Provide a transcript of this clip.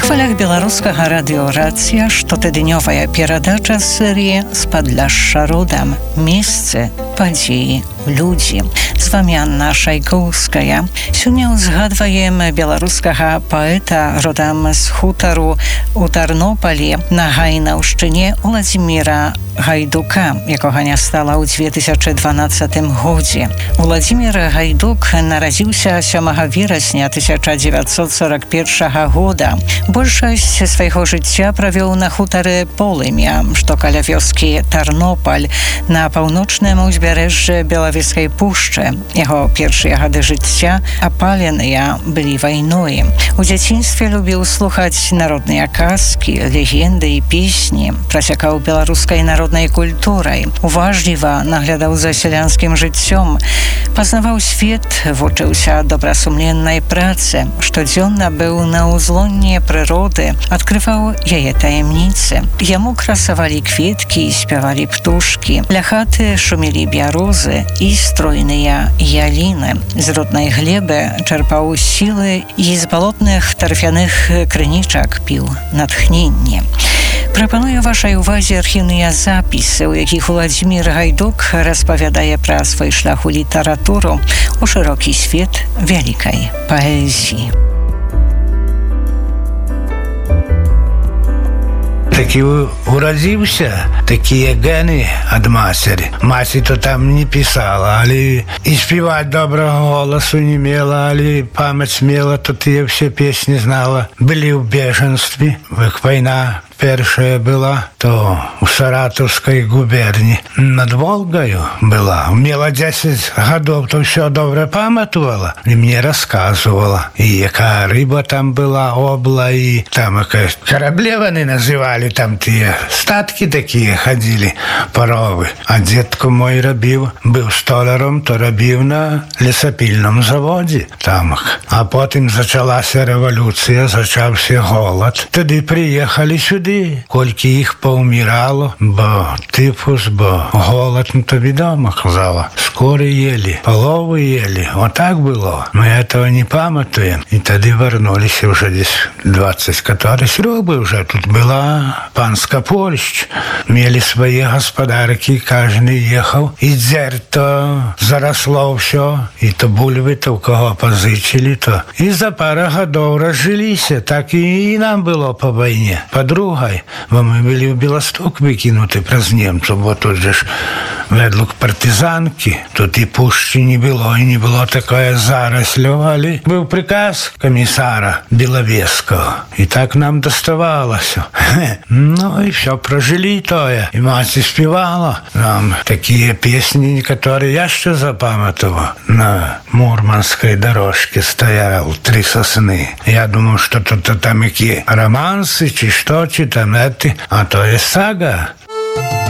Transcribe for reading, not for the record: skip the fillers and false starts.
хвалях беларускага радыёрацыя штотыднёвая перадача серыі «Спадляшша родам. Месцы, падзеі, людзі». З вами Анна Шайкоўская. Сёння узгадваем беларускага паэта родам з хутару у Тарнопалі на Гайнаўшчыне Уладзіміра Гайдука, якога не стала ў 2012 годзе. Уладзімір Гайдук нарадзіўся 7 верасня 1941 года. Большасць свайго жыцця правёў на хутары Полымя, што каля вёскі Тарнопаль, на паўночным узбярэжжы Белавежскай пушчы. Яго першыя гады жыцця апаленыя былі вайной. У дзяцінстве любіў слухаць народныя казкі, легенды і песні, прасякаў беларускай народнай культурай, уважліва наглядаў за сялянскім жыццём, пазнаваў свет, вучыўся добрасумленнай працы, штодзённа быў на ўзлонні прыроды, адкрываў яе таямніцы. Яму красавалі кветкі і спявалі птушкі. Ля хаты шумелі бярозы і стройныя яліны. З роднай глебы чарпаў сілы і з балотных тарфяных крынічак піў натхненне. Прапаную вашай увазе архіўныя запісы, у якіх Уладзімір Гайдук распавядае пра свой шлях у літаратуру, у шырокі свет вялікай паэзіі. Такі урадзіўся, такія гены ад мацері. Маці то там не пісала, але і співаць добрага голасу не мела, але памяць мела, то тыя ўсе песні знала. Былі ў бежанстве, як вайна першая была, то у Саратаўскай губерні над Волгаю была. Мела 10 гадоў, то ўсё добра памятувала і мне расказвала. І якая рыба там была, обла, і там якая караблеваны называлі, там тыя статкі такія хадзілі, паровы. А дзедку мой рабіў, быў столяром, то рабіў на лесапільным заводзе там. А потым зачалася рэвалюцыя, зачаўся голад. Тады прыехалі сюды, колькі іх паўмірало, бо тыфус, бо голад, ну то вядома, казала. Скоры ели, паловы ели. Вот так было. Мы этого не памятуем. И тады вярнуліся уже здесь 20 каторых рубы уже. Тут была панска Польшч. Мели свае гаспадаркі, каждый ехаў. І дзер то заросло ўсё. І то бульвы, то у кого позычили, то. І за пару гадоў разжиліся. Так і нам было по войне. По-другому, бо ми були в Білосток викинути праз немців, бо тут же ж ведлук партизанки, тут і пущі не було, і не було такої зарослю, але був приказ комісара Біловєзького, і так нам доставалося. Ну і все, прожили тое, і мати співала нам такі пісні, які я ще запам'ятав. На Мурманській дорожці стояли 3 сосни. Я думав, що тут там які романси, чи що, чи там эти, а то є сага.